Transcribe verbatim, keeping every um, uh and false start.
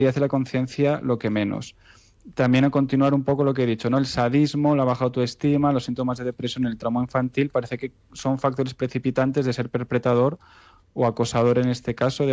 y hace la conciencia lo que menos. También a continuar un poco lo que he dicho, ¿no? El sadismo, la baja autoestima, los síntomas de depresión, el trauma infantil, parece que son factores precipitantes de ser perpetrador o acosador en este caso de